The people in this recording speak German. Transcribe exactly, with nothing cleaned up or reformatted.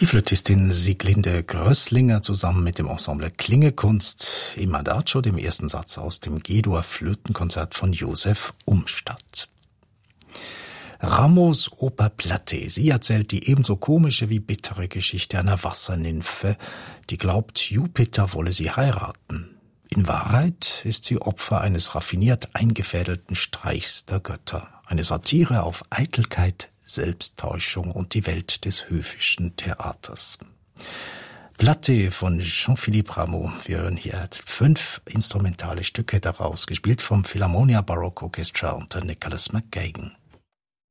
Die Flötistin Sieglinde Größlinger zusammen mit dem Ensemble Klingekunst im Adagio, dem ersten Satz aus dem G-Dur Flötenkonzert von Josef Umstadt. Ramos Oper Platte. Sie erzählt die ebenso komische wie bittere Geschichte einer Wassernymphe, die glaubt, Jupiter wolle sie heiraten. In Wahrheit ist sie Opfer eines raffiniert eingefädelten Streichs der Götter. Eine Satire auf Eitelkeit, Selbsttäuschung und die Welt des höfischen Theaters. Platte von Jean-Philippe Rameau. Wir hören hier fünf instrumentale Stücke daraus, gespielt vom Philharmonia Baroque Orchestra unter Nicholas McGagan.